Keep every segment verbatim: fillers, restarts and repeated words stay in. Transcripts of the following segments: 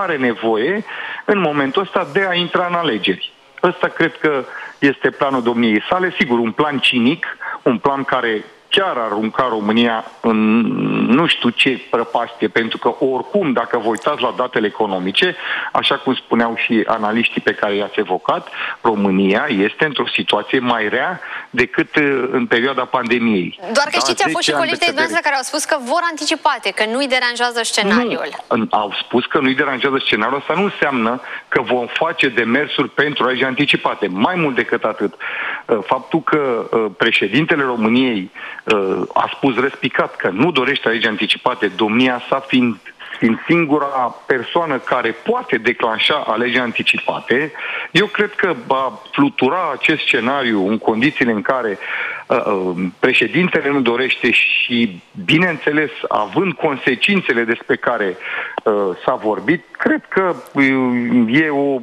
are nevoie în momentul ăsta de a intra în alegeri. Ăsta cred că este planul domniei sale, sigur, un plan cinic, un plan care chiar arunca România în nu știu ce prăpastie, pentru că oricum, dacă vă uitați la datele economice, așa cum spuneau și analiștii pe care i-ați evocat, România este într-o situație mai rea decât în perioada pandemiei. Doar că știți, au fost și colegi de dumneavoastră care au spus că vor anticipate, că nu-i deranjează scenariul. Nu, au spus că nu-i deranjează scenariul, asta nu înseamnă că vom face demersuri pentru alegeri anticipate. Mai mult decât atât, faptul că președintele României a spus răspicat că nu dorește alegeri anticipate, domnia sa fiind, fiind singura persoană care poate declanșa alegeri anticipate, eu cred că va flutura acest scenariu în condițiile în care uh, președintele nu dorește și, bineînțeles, având consecințele despre care uh, s-a vorbit, cred că uh, e o...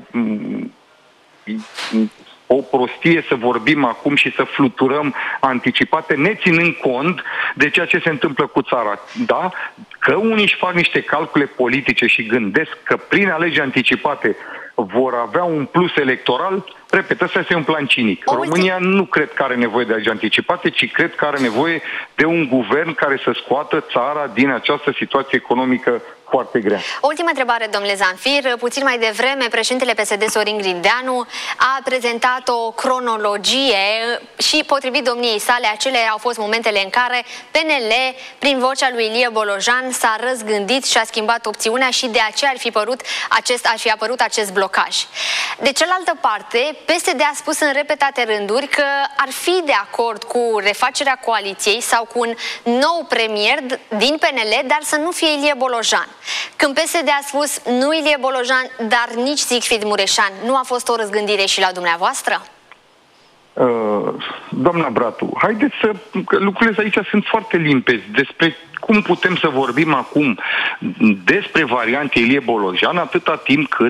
Uh, o prostie să vorbim acum și să fluturăm anticipate, neținând cont de ceea ce se întâmplă cu țara. Da? Că unii își fac niște calcule politice și gândesc că prin alegeri anticipate vor avea un plus electoral, repet, ăsta este un plan cinic. O România nu cred că are nevoie de alegeri anticipate, ci cred că are nevoie de un guvern care să scoată țara din această situație economică foarte grea. O ultimă întrebare, domnule Zanfir. Puțin mai devreme, președintele P S D, Sorin Grindeanu, a prezentat o cronologie și, potrivit domniei sale, acelea au fost momentele în care P N L, prin vocea lui Ilie Bolojan, s-a răzgândit și a schimbat opțiunea și de aceea ar fi, părut acest, ar fi apărut acest blocaj. De cealaltă parte, P S D a spus în repetate rânduri că ar fi de acord cu refacerea coaliției sau cu un nou premier din P N L, dar să nu fie Ilie Bolojan. Când P S D a spus nu Ilie Bolojan, dar nici Siegfried Mureșan, nu a fost o răzgândire și la dumneavoastră? Uh, doamna Bratu, haideți să... lucrurile aici sunt foarte limpezi. Despre cum putem să vorbim acum despre variante Ilie Bolojan atâta timp cât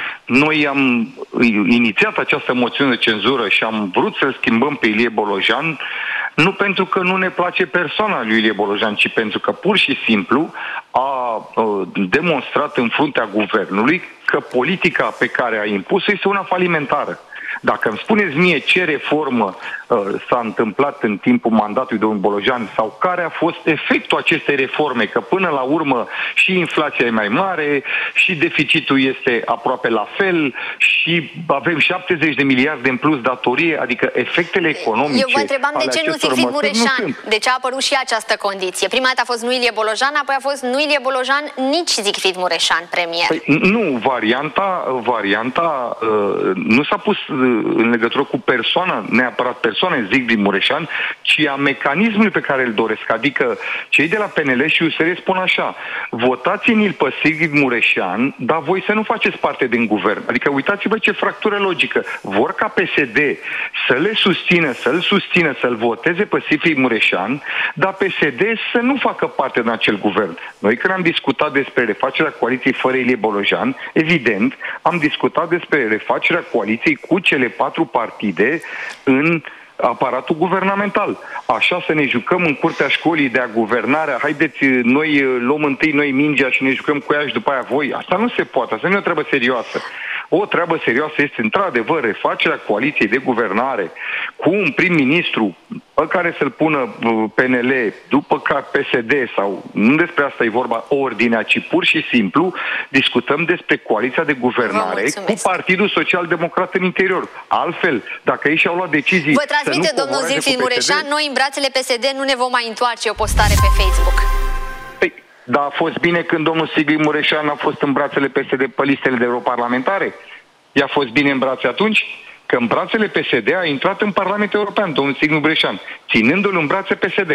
noi am inițiat această moțiune de cenzură și am vrut să-l schimbăm pe Ilie Bolojan, nu pentru că nu ne place persoana lui Ilie Bolojan, ci pentru că pur și simplu a uh, demonstrat în fruntea guvernului că politica pe care a impus-o este una falimentară. Dacă îmi spuneți mie ce reformă uh, s-a întâmplat în timpul mandatului domnului Bolojan sau care a fost efectul acestei reforme, că până la urmă și inflația e mai mare și deficitul este aproape la fel și avem șaptezeci de miliarde în plus datorie, adică efectele economice. Eu vă întrebam de ce nu Siegfried Mureșan, de ce a apărut și această condiție. Prima dată a fost nu Ilie Bolojan, apoi a fost nu Ilie Bolojan, nici Siegfried Mureșan premier. Păi, nu, varianta, varianta uh, nu s-a pus în legătură cu persoana, neapărat persoana Siegfried Mureșan, ci a mecanismului pe care îl doresc. Adică cei de la P N L și U S R spun așa: votați-l pe Siegfried Mureșan, dar voi să nu faceți parte din guvern. Adică uitați-vă ce fractură logică. Vor ca P S D să le susțină, să-l susțină, să-l voteze pe Siegfried Mureșan, dar P S D să nu facă parte din acel guvern. Noi când am discutat despre refacerea coaliției fără Ilie Bolojan, evident, am discutat despre refacerea coaliției cu cele patru partide în aparatul guvernamental. Așa să ne jucăm în curtea școlii de a guvernarea, haideți, noi luăm întâi noi mingea și ne jucăm cu ea și după aia voi. Asta nu se poate, asta nu e o treabă serioasă. O treabă serioasă este, într-adevăr, refacerea coaliției de guvernare cu un prim-ministru pe care să-l pună P N L, după ca P S D, sau nu despre asta e vorba, ordinea, ci pur și simplu discutăm despre coaliția de guvernare cu Partidul Social-Democrat în interior. Altfel, dacă ei și-au luat decizii... Vă transmite domnul Siegfried Mureșan, noi în brațele P S D nu ne vom mai întoarce, o postare pe Facebook. Păi, dar a fost bine când domnul Siegfried Mureșan a fost în brațele P S D pe listele de europarlamentare? I-a fost bine în brațe atunci? Că în brațele P S D a intrat în Parlamentul European, domnul Siegfried Mureșan, ținându-l în brațe P S D.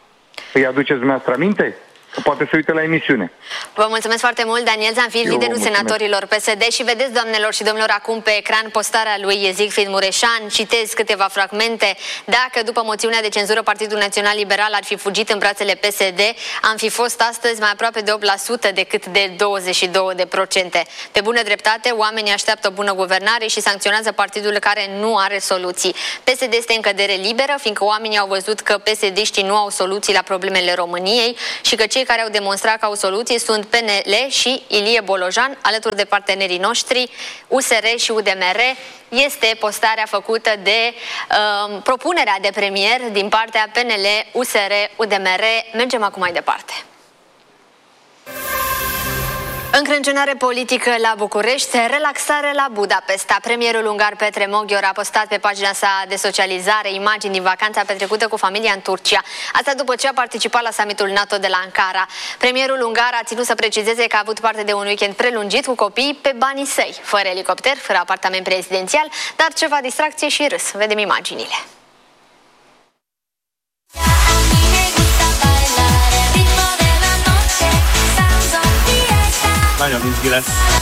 Îi aduceți dumneavoastră aminte? Că poate să uite la emisiune. Vă mulțumesc foarte mult, Daniel Zanfir, liderul senatorilor P S D. Și vedeți, doamnelor și domnilor, acum pe ecran postarea lui Siegfried Mureșan. Citez câteva fragmente. Dacă după moțiunea de cenzură Partidul Național Liberal ar fi fugit în brațele P S D, am fi fost astăzi mai aproape de opt la sută decât de douăzeci și doi de procente. Pe bună dreptate, oamenii așteaptă o bună guvernare și sancționează partidul care nu are soluții. P S D este în cădere liberă, fiindcă oamenii au văzut că P S D-știi nu au soluții la problemele României și că cei Cei care au demonstrat ca o soluție sunt P N L și Ilie Bolojan, alături de partenerii noștri, U S R și U D M R. Este postarea făcută de uh, propunerea de premier din partea P N L, U S R, U D M R. Mergem acum mai departe. Încrâncenare politică la București, relaxare la Budapesta. Premierul ungar Petre Moghior a postat pe pagina sa de socializare imagini din vacanța petrecută cu familia în Turcia. Asta după ce a participat la summitul NATO de la Ankara. Premierul ungar a ținut să precizeze că a avut parte de un weekend prelungit cu copiii pe banii săi, fără elicopter, fără apartament prezidențial, dar ceva distracție și râs. Vedem imaginile. Nagyon izgi lesz.